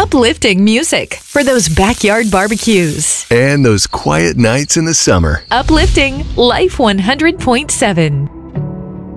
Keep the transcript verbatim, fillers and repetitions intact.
Uplifting music for those backyard barbecues. And those quiet nights in the summer. Uplifting Life one hundred point seven.